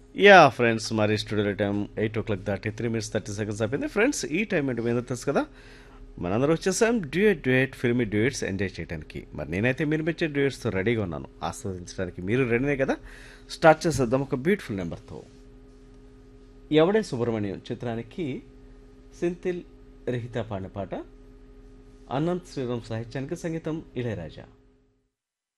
Friends మరి studio time 8 o'clock దాటి 3 minutes 30 seconds అయిపోయింది. ఫ్రెండ్స్ ఈ టైం ఏంటి మీద తెలుసు కదా, మనందరం వచ్చేసాం డ్యూయట్ ఫిల్మీ డ్యూయట్స్ ఎంజాయ్ చేయడానికి. మరి నేనైతే మీరు మెచ్చే డ్యూయట్స్తో రెడీగా ఉన్నాను, ఆస్వాదించడానికి మీరు రెడీనే కదా. స్టార్ట్ చేసేద్దాం ఒక బ్యూటిఫుల్ నెంబర్తో. ఎవడే సుబ్రహ్మణ్యం చిత్రానికి సింతిల్ రహిత పాడిన పాట, అనంత్ శ్రీరామ్ సాహిత్యానికి సంగీతం ఇళయరాజా.